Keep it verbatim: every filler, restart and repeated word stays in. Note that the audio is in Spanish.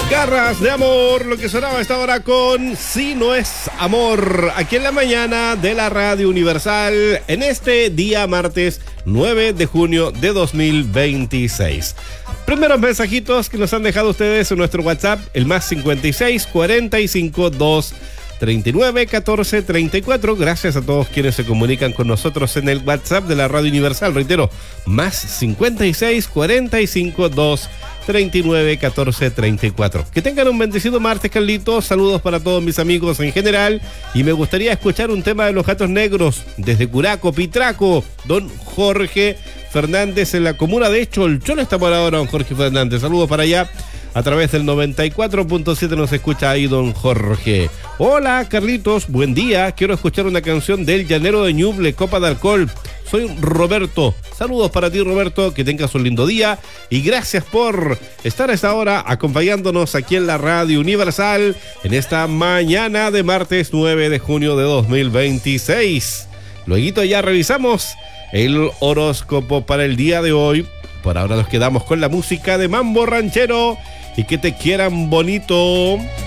Garras de amor, lo que sonaba a esta hora con Si no es amor, aquí en la mañana de la Radio Universal, en este día martes nueve de junio de dos mil veintiséis. Primeros mensajitos que nos han dejado ustedes en nuestro WhatsApp, el más cincuenta y seis, cuarenta y cinco, dos, treinta y nueve, catorce, treinta y cuatro. Gracias a todos quienes se comunican con nosotros en el WhatsApp de la Radio Universal. Reitero, más cincuenta y seis, cuarenta y cinco, dos, treinta y nueve, catorce, treinta y cuatro. Que tengan un bendecido martes, Carlitos. Saludos para todos mis amigos en general. Y me gustaría escuchar un tema de Los Gatos Negros desde Curaco, Pitraco. Don Jorge Fernández en la comuna de Cholchol está por ahora, don Jorge Fernández. Saludos para allá. A través del noventa y cuatro punto siete nos escucha ahí don Jorge. Hola, Carlitos, buen día. Quiero escuchar una canción del Llanero de Ñuble, Copa de Alcohol. Soy Roberto. Saludos para ti, Roberto. Que tengas un lindo día. Y gracias por estar a esta hora acompañándonos aquí en la Radio Universal en esta mañana de martes nueve de junio de dos mil veintiséis. Luego ya revisamos el horóscopo para el día de hoy. Por ahora nos quedamos con la música de Mambo Ranchero y que te quieran bonito.